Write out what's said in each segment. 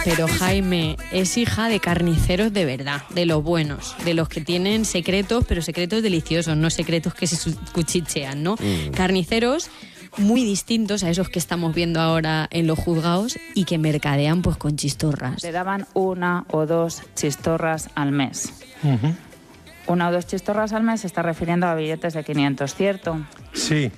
Pero Jaime es hija de carniceros de verdad, de los buenos, de los que tienen secretos, pero secretos deliciosos, no secretos que se cuchichean, ¿no? Carniceros muy distintos a esos que estamos viendo ahora en los juzgados y que mercadean pues con chistorras. Le daban 1 o 2 chistorras al mes. 1 o 2 chistorras al mes se está refiriendo a billetes de 500, ¿cierto? Sí.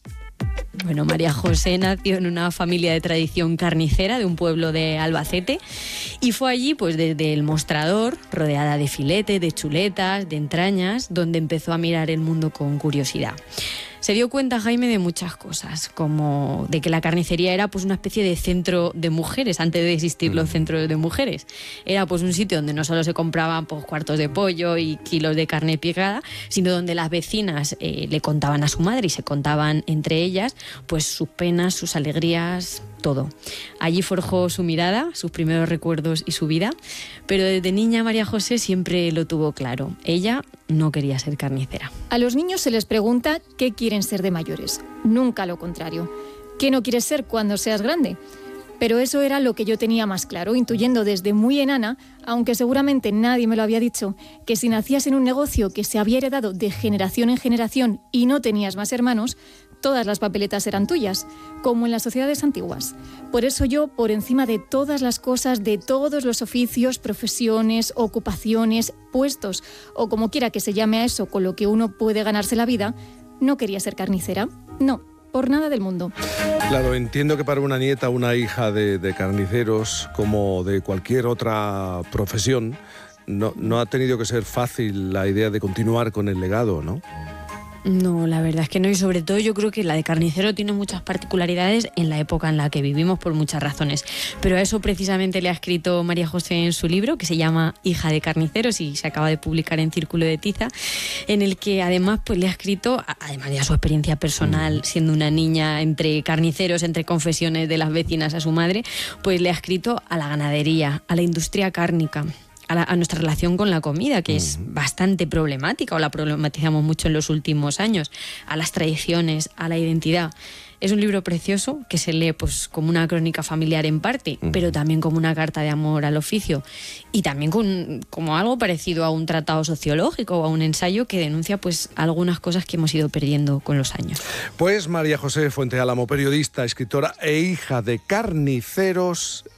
Bueno, María José nació en una familia de tradición carnicera de un pueblo de Albacete y fue allí, pues desde el mostrador, rodeada de filetes, de chuletas, de entrañas, donde empezó a mirar el mundo con curiosidad. Se dio cuenta, Jaime, de muchas cosas, como de que la carnicería era pues una especie de centro de mujeres, antes de existir los centros de mujeres. Era pues un sitio donde no solo se compraban pues, cuartos de pollo y kilos de carne picada, sino donde las vecinas le contaban a su madre y se contaban entre ellas pues sus penas, sus alegrías, todo. Allí forjó su mirada, sus primeros recuerdos y su vida, pero desde niña María José siempre lo tuvo claro. Ella no quería ser carnicera. A los niños se les pregunta qué quieren ser de mayores, nunca lo contrario. ¿Qué no quieres ser cuando seas grande? Pero eso era lo que yo tenía más claro, intuyendo desde muy enana, aunque seguramente nadie me lo había dicho, que si nacías en un negocio que se había heredado de generación en generación y no tenías más hermanos, todas las papeletas eran tuyas, como en las sociedades antiguas. Por eso yo, por encima de todas las cosas, de todos los oficios, profesiones, ocupaciones, puestos, o como quiera que se llame a eso con lo que uno puede ganarse la vida, no quería ser carnicera. No, por nada del mundo. Claro, entiendo que para una nieta, una hija de carniceros, como de cualquier otra profesión, no ha tenido que ser fácil la idea de continuar con el legado, ¿no? No, la verdad es que no, y sobre todo yo creo que la de carnicero tiene muchas particularidades en la época en la que vivimos por muchas razones, pero a eso precisamente le ha escrito María José en su libro, que se llama Hija de carniceros y se acaba de publicar en Círculo de Tiza, en el que además pues le ha escrito, además de a su experiencia personal siendo una niña entre carniceros, entre confesiones de las vecinas a su madre, pues le ha escrito a la ganadería, a la industria cárnica, a nuestra relación con la comida, que es bastante problemática, o la problematizamos mucho en los últimos años, a las tradiciones, a la identidad. Es un libro precioso que se lee pues como una crónica familiar en parte, pero también como una carta de amor al oficio y también como algo parecido a un tratado sociológico o a un ensayo que denuncia pues algunas cosas que hemos ido perdiendo con los años. Pues María José Fuente Álamo, periodista, escritora e hija de carniceros,